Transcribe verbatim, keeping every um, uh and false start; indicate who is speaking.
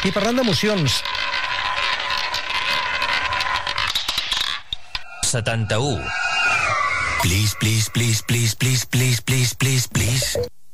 Speaker 1: I parlant d'emocions...
Speaker 2: setanta-u.
Speaker 3: Please, please, please, please, please, please, please, please, please.